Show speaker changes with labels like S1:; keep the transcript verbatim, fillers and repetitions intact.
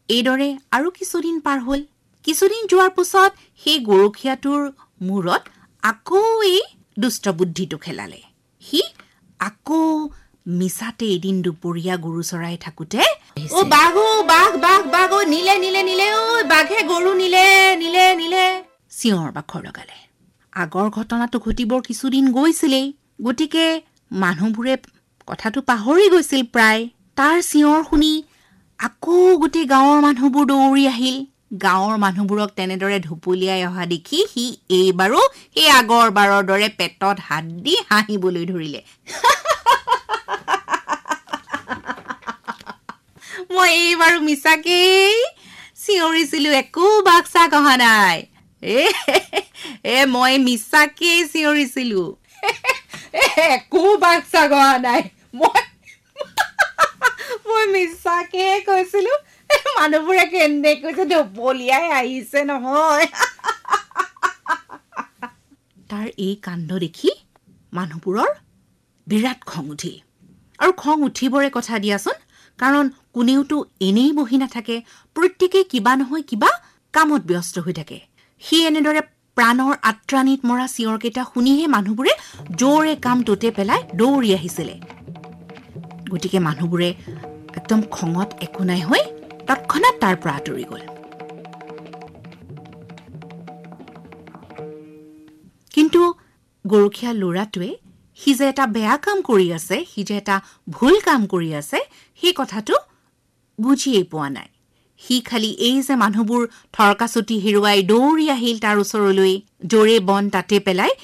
S1: এইদৰে আৰু কিছুদিন পাৰ হ'ল কিছুদিন যোৱাৰ পিছত সেই গৰখীয়াটোৰ মূৰত আকৌ এই দুষ্ট বুদ্ধিটো খেলালে সি আকৌ মিছাতে এদিন দুপৰীয়া গৰু চৰাই থাকোতে ও বাঘ বাঘ বাঘ বাঘ নিলে নিলে নিলে ঐ বাঘে গৰু নিলে নিলে নিলে চিঞৰ বাখৰ লগালে আগৰ ঘটনাটো ঘটিবৰ কিছুদিন গৈছিলেই গতিকে মানুহবোৰে কথাটো পাহৰি গৈছিল প্ৰায় তাৰ চিঞৰ শুনি আকৌ গোটেই গাঁৱৰ মানুহবোৰ দৌৰি আহিল গাঁৱৰ মানুহবোৰক তেনেদৰে ধুপুলিয়াই অহা দেখি সি এইবাৰো সেই আগৰ বাৰৰ দৰে পেটত হাত দি হাঁহিবলৈ ধৰিলে মই এইবাৰো মিছাকেই চিঞৰিছিলো একো বাক্সা কহা নাই এ এ মই মিছাকেই চিঞৰিছিলো একো বাক্সা কহা নাই মই মই মিছাকে কৈছিলো মানুহবোৰে কেনে কৈছে ঢপলিয়াই আহিছে নহয় তাৰ এই কাণ্ড দেখি মানুহবোৰৰ বিৰাট খং উঠিল আৰু খং উঠিবৰে কথা দিয়াচোন কাৰণ কোনেওতো এনেই বহি নাথাকে প্ৰত্যেকেই কিবা নহয় কিবা কামত ব্যস্ত হৈ থাকে সি এনেদৰে প্ৰাণৰ আত্ৰাণিত মৰা চিঞৰকেইটা শুনিহে মানুহবোৰে জোৰে কাম তোতে পেলাই দৌৰি আহিছিলে গতিকে মানুহবোৰে একদম খঙত একো নাই হৈ তৎক্ষণাত তাৰ পৰা আঁতৰি গ'ল কিন্তু গৰখীয়া ল'ৰাটোৱে সি যে এটা বেয়া কাম কৰি আছে সি যে এটা ভুল কাম কৰি আছে সেই কথাটো বুজিয়েই পোৱা নাই সি খালি এই যে মানুহবোৰ থৰকাচুটি হেৰুৱাই দৌৰি আহিল তাৰ ওচৰলৈ জোৰে বন তাতে পেলাই